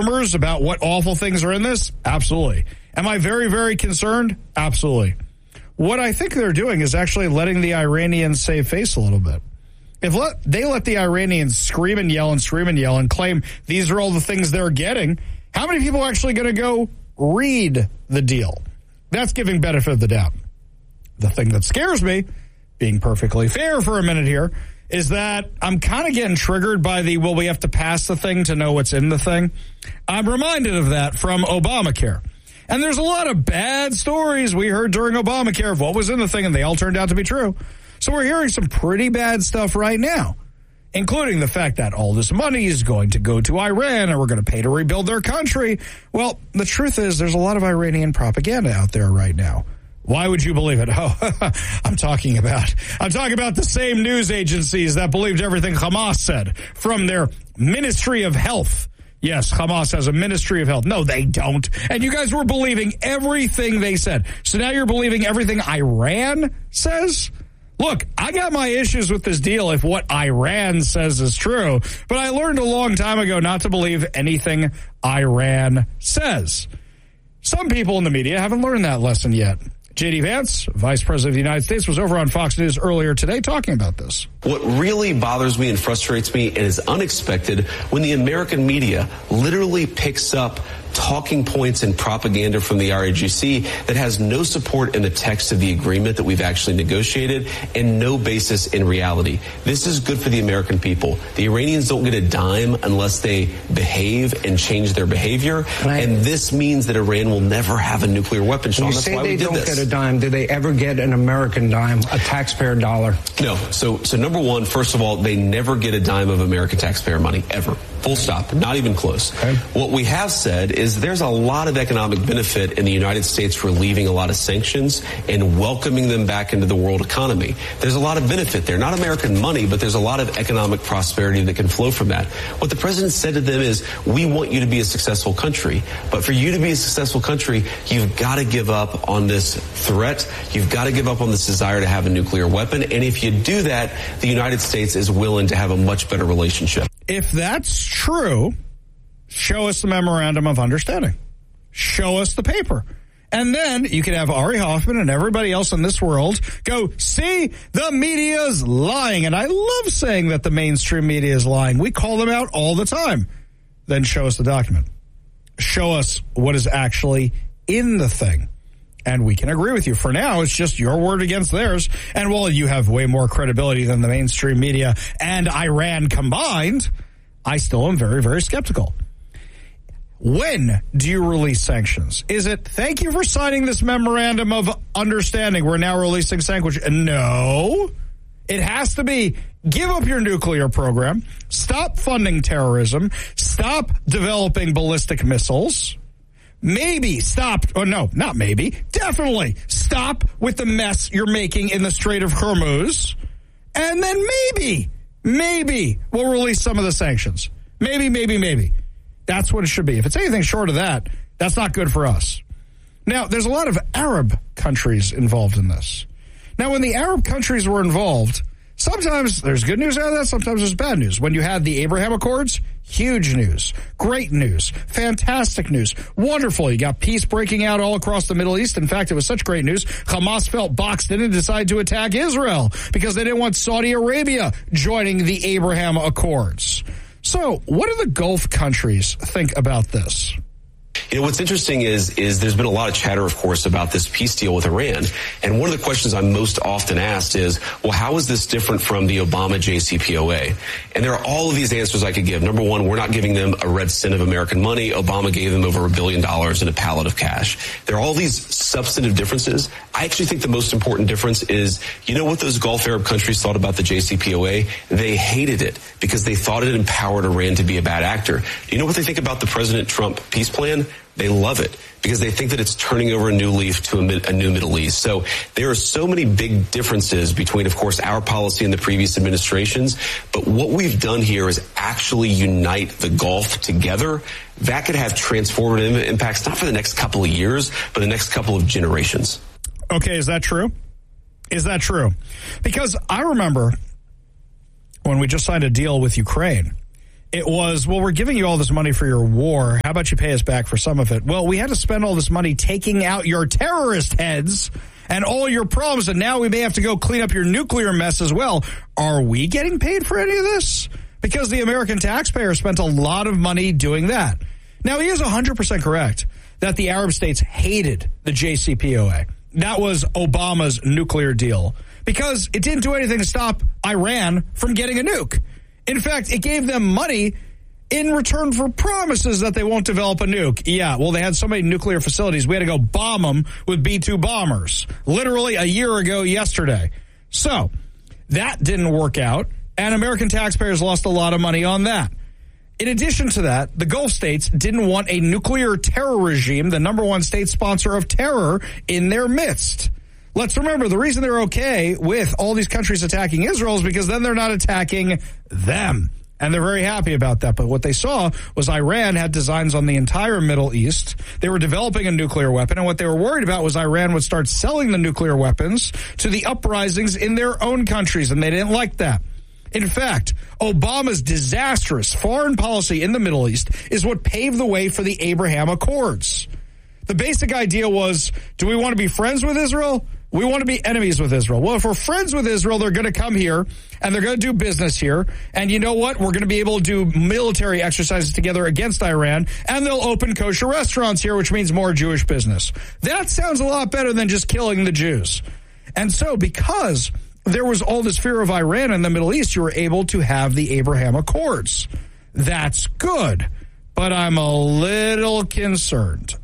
rumors about what awful things are in this? Absolutely. Am I very, very concerned? Absolutely. What I think they're doing is actually letting the Iranians save face a little bit. If they let the Iranians scream and yell and claim these are all the things they're getting, how many people are actually going to go read the deal? That's giving benefit of the doubt. The thing that scares me, being perfectly fair for a minute here, is that I'm kind of getting triggered by we have to pass the thing to know what's in the thing. I'm reminded of that from Obamacare. And there's a lot of bad stories we heard during Obamacare of what was in the thing, and they all turned out to be true. So we're hearing some pretty bad stuff right now, including the fact that all this money is going to go to Iran and we're going to pay to rebuild their country. Well, the truth is there's a lot of Iranian propaganda out there right now. Why would you believe it? Oh, I'm talking about the same news agencies that believed everything Hamas said from their Ministry of Health. Yes, Hamas has a Ministry of Health. No, they don't. And you guys were believing everything they said. So now you're believing everything Iran says? Look, I got my issues with this deal if what Iran says is true, but I learned a long time ago not to believe anything Iran says. Some people in the media haven't learned that lesson yet. J.D. Vance, Vice President of the United States, was over on Fox News earlier today talking about this. What really bothers me and frustrates me and is unexpected when the American media literally picks up talking points and propaganda from the RAGC that has no support in the text of the agreement that we've actually negotiated and no basis in reality. This is good for the American people. The Iranians don't get a dime unless they behave and change their behavior. And this means that Iran will never have a nuclear weapon, Sean. That's why we did this. You say they don't get a dime. Do they ever get an American dime, a taxpayer dollar? No. So number one, first of all, they never get a dime of American taxpayer money, ever. Full stop. Not even close. Okay. What we have said is there's a lot of economic benefit in the United States for leaving a lot of sanctions and welcoming them back into the world economy. There's a lot of benefit there. Not American money, but there's a lot of economic prosperity that can flow from that. What the president said to them is, we want you to be a successful country. But for you to be a successful country, you've got to give up on this threat. You've got to give up on this desire to have a nuclear weapon. And if you do that, the United States is willing to have a much better relationship. If that's true, show us the memorandum of understanding. Show us the paper. And then you can have Ari Hoffman and everybody else in this world go, see, the media's lying. And I love saying that the mainstream media is lying. We call them out all the time. Then show us the document. Show us what is actually in the thing. And we can agree with you. For now, it's just your word against theirs. And while you have way more credibility than the mainstream media and Iran combined, I still am very, very skeptical. When do you release sanctions? Is it, thank you for signing this memorandum of understanding, we're now releasing sanctions? No. It has to be, give up your nuclear program, stop funding terrorism, stop developing ballistic missiles. Maybe stop, or no, not maybe, definitely stop with the mess you're making in the Strait of Hormuz. And then maybe we'll release some of the sanctions. Maybe. That's what it should be. If it's anything short of that, that's not good for us. Now, there's a lot of Arab countries involved in this. Now, when the Arab countries were involved, sometimes there's good news out of that, sometimes there's bad news. When you had the Abraham Accords, huge news, great news, fantastic news, wonderful. You got peace breaking out all across the Middle East. In fact, it was such great news, Hamas felt boxed in and decided to attack Israel because they didn't want Saudi Arabia joining the Abraham Accords. So what do the Gulf countries think about this? You know, what's interesting is there's been a lot of chatter, of course, about this peace deal with Iran. And one of the questions I'm most often asked is, well, how is this different from the Obama JCPOA? And there are all of these answers I could give. Number one, we're not giving them a red cent of American money. Obama gave them over $1 billion in a pallet of cash. There are all these substantive differences. I actually think the most important difference is, you know what those Gulf Arab countries thought about the JCPOA? They hated it because they thought it empowered Iran to be a bad actor. Do you know what they think about the President Trump peace plan? They love it because they think that it's turning over a new leaf to a new Middle East. So there are so many big differences between, of course, our policy and the previous administrations. But what we've done here is actually unite the Gulf together. That could have transformative impacts, not for the next couple of years, but the next couple of generations. Okay, is that true? Is that true? Because I remember when we just signed a deal with Ukraine, it was, well, we're giving you all this money for your war. How about you pay us back for some of it? Well, we had to spend all this money taking out your terrorist heads and all your problems, and now we may have to go clean up your nuclear mess as well. Are we getting paid for any of this? Because the American taxpayer spent a lot of money doing that. Now, he is 100% correct that the Arab states hated the JCPOA. That was Obama's nuclear deal because it didn't do anything to stop Iran from getting a nuke. In fact, it gave them money in return for promises that they won't develop a nuke. Yeah, well, they had so many nuclear facilities, we had to go bomb them with B-2 bombers, literally a year ago yesterday. So that didn't work out, and American taxpayers lost a lot of money on that. In addition to that, the Gulf states didn't want a nuclear terror regime, the number one state sponsor of terror, in their midst. Let's remember, the reason they're okay with all these countries attacking Israel is because then they're not attacking them. And they're very happy about that. But what they saw was Iran had designs on the entire Middle East. They were developing a nuclear weapon. And what they were worried about was Iran would start selling the nuclear weapons to the uprisings in their own countries. And they didn't like that. In fact, Obama's disastrous foreign policy in the Middle East is what paved the way for the Abraham Accords. The basic idea was, do we want to be friends with Israel? We want to be enemies with Israel. Well, if we're friends with Israel, they're going to come here and they're going to do business here. And you know what? We're going to be able to do military exercises together against Iran, and they'll open kosher restaurants here, which means more Jewish business. That sounds a lot better than just killing the Jews. And so because there was all this fear of Iran in the Middle East, you were able to have the Abraham Accords. That's good. But I'm a little concerned.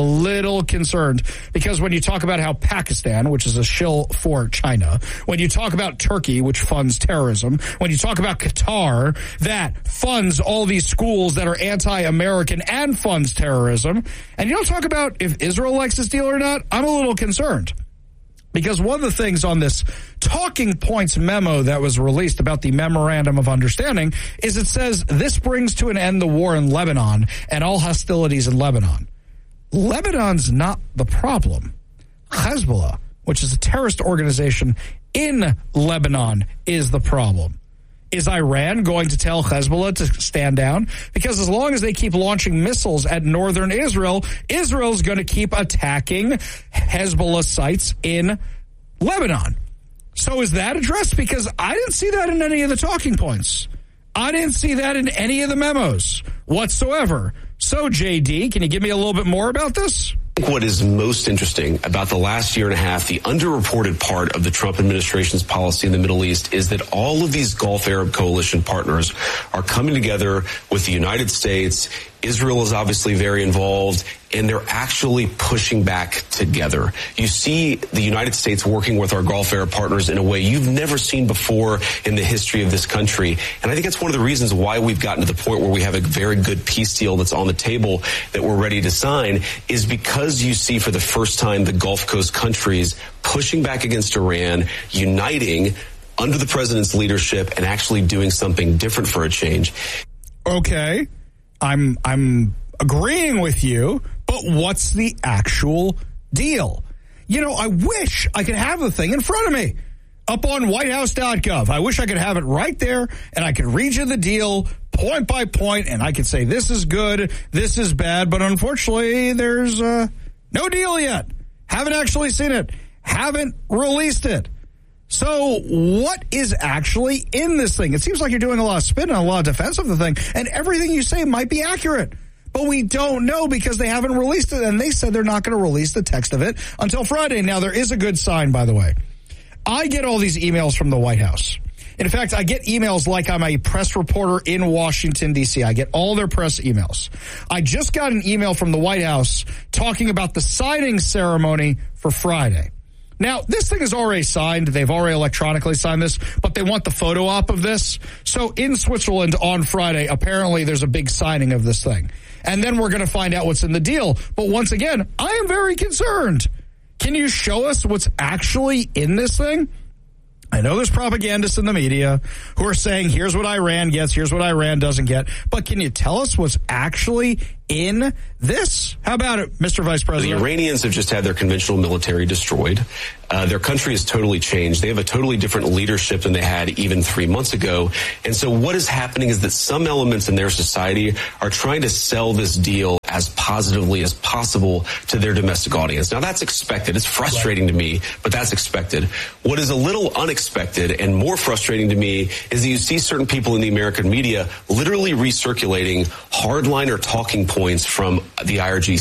Because when you talk about how Pakistan, which is a shill for China, when you talk about Turkey, which funds terrorism, when you talk about Qatar, that funds all these schools that are anti-American and funds terrorism, and you don't talk about if Israel likes this deal or not, I'm a little concerned. Because one of the things on this talking points memo that was released about the Memorandum of Understanding is it says this brings to an end the war in Lebanon and all hostilities in Lebanon. Lebanon's not the problem. Hezbollah, which is a terrorist organization in Lebanon, is the problem. Is Iran going to tell Hezbollah to stand down? Because as long as they keep launching missiles at northern Israel, Israel's going to keep attacking Hezbollah sites in Lebanon. So is that addressed? Because I didn't see that in any of the talking points. I didn't see that in any of the memos whatsoever. So, JD, can you give me a little bit more about this? What is most interesting about the last year and a half, the underreported part of the Trump administration's policy in the Middle East, is that all of these Gulf Arab coalition partners are coming together with the United States. Israel is obviously very involved, and they're actually pushing back together. You see the United States working with our Gulf Arab partners in a way you've never seen before in the history of this country. And I think that's one of the reasons why we've gotten to the point where we have a very good peace deal that's on the table that we're ready to sign, is because you see for the first time the Gulf Coast countries pushing back against Iran, uniting under the president's leadership, and actually doing something different for a change. Okay. I'm agreeing with you, but what's the actual deal? You know, I wish I could have the thing in front of me up on whitehouse.gov. I wish I could have it right there and I could read you the deal point by point and I could say this is good, this is bad, but unfortunately there's no deal yet. Haven't actually seen it. Haven't released it. So what is actually in this thing? It seems like you're doing a lot of spin and a lot of defense of the thing, and everything you say might be accurate. But we don't know because they haven't released it, and they said they're not going to release the text of it until Friday. Now, there is a good sign, by the way. I get all these emails from the White House. In fact, I get emails like I'm a press reporter in Washington, D.C. I get all their press emails. I just got an email from the White House talking about the signing ceremony for Friday. Now, this thing is already signed. They've already electronically signed this, but they want the photo op of this. So in Switzerland on Friday, apparently there's a big signing of this thing. And then we're going to find out what's in the deal. But once again, I am very concerned. Can you show us what's actually in this thing? I know there's propagandists in the media who are saying, here's what Iran gets, here's what Iran doesn't get. But can you tell us what's actually in this? How about it, Mr. Vice President? The Iranians have just had their conventional military destroyed. Their country has totally changed. They have a totally different leadership than they had even 3 months ago. And so what is happening is that some elements in their society are trying to sell this deal as positively as possible to their domestic audience. Now, that's expected. It's frustrating to me, but that's expected. What is a little unexpected and more frustrating to me is that you see certain people in the American media literally recirculating hardliner talking points from the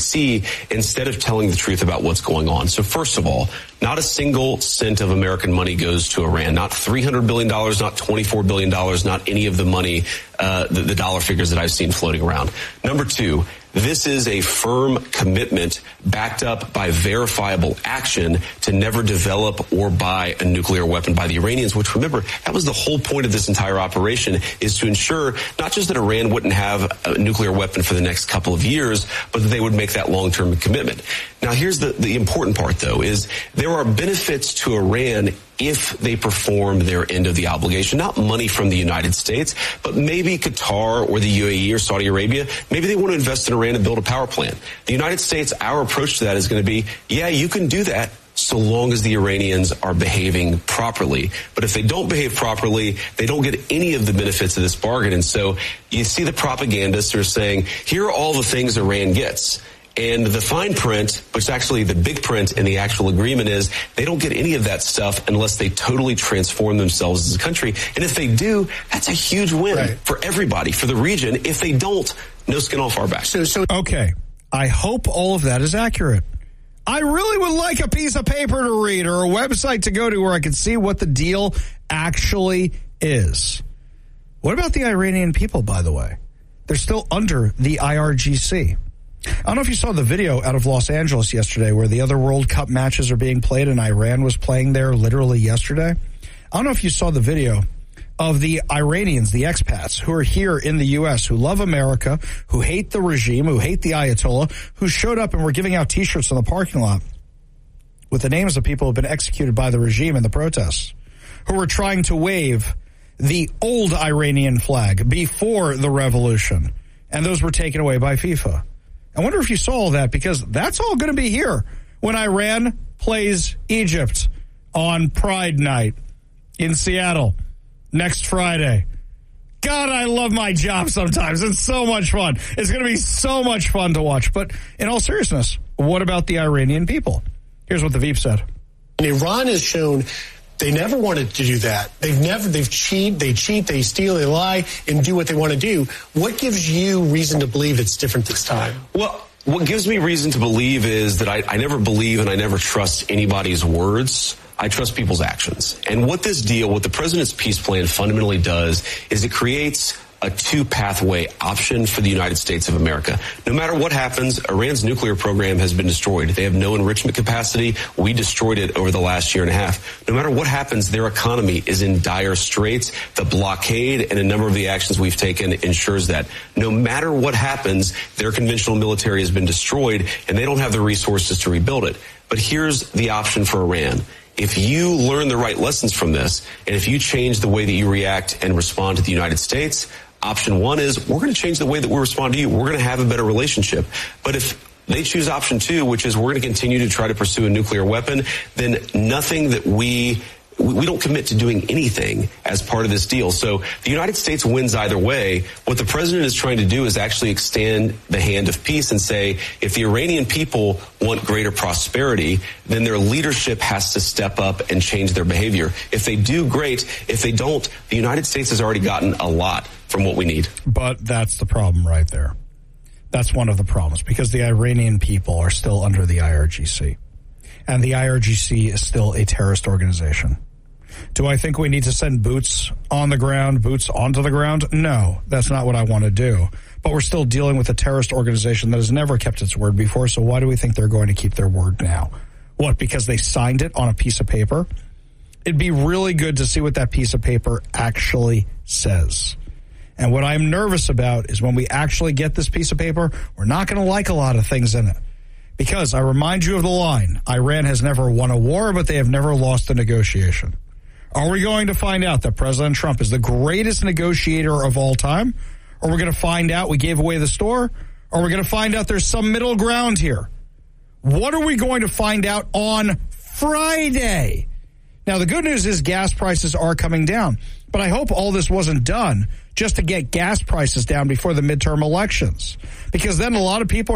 IRGC instead of telling the truth about what's going on. So first of all, not a single cent of American money goes to Iran. Not $300 billion, not $24 billion, not any of the money, the dollar figures that I've seen floating around. Number two, this is a firm commitment backed up by verifiable action to never develop or buy a nuclear weapon by the Iranians, which, remember, that was the whole point of this entire operation, is to ensure not just that Iran wouldn't have a nuclear weapon for the next couple of years, but that they would make that long-term commitment. Now, here's the important part, though, is there are benefits to Iran if they perform their end of the obligation. Not money from the United States, but maybe Qatar or the UAE or Saudi Arabia. Maybe they want to invest in Iran and build a power plant. The United States, our approach to that is going to be, yeah, you can do that so long as the Iranians are behaving properly. But if they don't behave properly, they don't get any of the benefits of this bargain. And so you see the propagandists are saying, here are all the things Iran gets. And the fine print, which is actually the big print in the actual agreement, is they don't get any of that stuff unless they totally transform themselves as a country. And if they do, that's a huge win for everybody, for the region. If they don't, no skin off our back. Okay, I hope all of that is accurate. I really would like a piece of paper to read or a website to go to where I can see what the deal actually is. What about the Iranian people, by the way? They're still under the IRGC. I don't know if you saw the video out of Los Angeles yesterday where the other World Cup matches are being played and Iran was playing there literally yesterday. I don't know if you saw the video of the Iranians, the expats, who are here in the U.S., who love America, who hate the regime, who hate the Ayatollah, who showed up and were giving out T-shirts in the parking lot with the names of people who have been executed by the regime in the protests, who were trying to wave the old Iranian flag before the revolution, and those were taken away by FIFA. I wonder if you saw all that, because that's all going to be here when Iran plays Egypt on Pride Night in Seattle next Friday. God, I love my job sometimes. It's so much fun. It's going to be so much fun to watch. But in all seriousness, what about the Iranian people? Here's what the Veep said. Iran has shown they never wanted to do that. They cheat, they steal, they lie, and do what they want to do. What gives you reason to believe it's different this time? Well, what gives me reason to believe is that I never believe and I never trust anybody's words. I trust people's actions. And what this deal, what the president's peace plan fundamentally does is it creates a two-pathway option for the United States of America. No matter what happens, Iran's nuclear program has been destroyed. They have no enrichment capacity. We destroyed it over the last year and a half. No matter what happens, their economy is in dire straits. The blockade and a number of the actions we've taken ensures that. No matter what happens, their conventional military has been destroyed, and they don't have the resources to rebuild it. But here's the option for Iran. If you learn the right lessons from this, and if you change the way that you react and respond to the United States, option one is we're going to change the way that we respond to you. We're going to have a better relationship. But if they choose option two, which is we're going to continue to try to pursue a nuclear weapon, then nothing that we don't commit to doing anything as part of this deal. So the United States wins either way. What the president is trying to do is actually extend the hand of peace and say, if the Iranian people want greater prosperity, then their leadership has to step up and change their behavior. If they do, great. If they don't, the United States has already gotten a lot from what we need. But that's the problem right there. That's one of the problems, because the Iranian people are still under the IRGC. And the IRGC is still a terrorist organization. Do I think we need to send boots on the ground, boots onto the ground? No, that's not what I want to do. But we're still dealing with a terrorist organization that has never kept its word before, so why do we think they're going to keep their word now? What, because they signed it on a piece of paper? It'd be really good to see what that piece of paper actually says. And what I'm nervous about is when we actually get this piece of paper, we're not going to like a lot of things in it. Because I remind you of the line, Iran has never won a war, but they have never lost a negotiation. Are we going to find out that President Trump is the greatest negotiator of all time? Or are we going to find out we gave away the store? Or are we going to find out there's some middle ground here? What are we going to find out on Friday? Now, the good news is gas prices are coming down. But I hope all this wasn't done just to get gas prices down before the midterm elections. Because then a lot of people